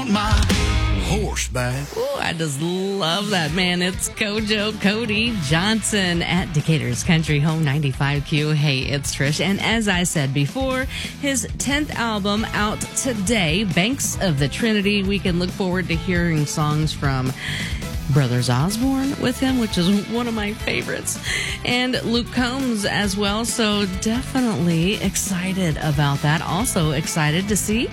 on my horseback. Ooh, I just love that, man. It's Kojo Cody Johnson at Decatur's Country Home 95Q. Hey, it's Trish. And as I said before, his 10th album out today, Banks of the Trinity. We can look forward to hearing songs from Brothers Osborne with him, which is one of my favorites, and Luke Combs as well. So definitely excited about that. Also excited to see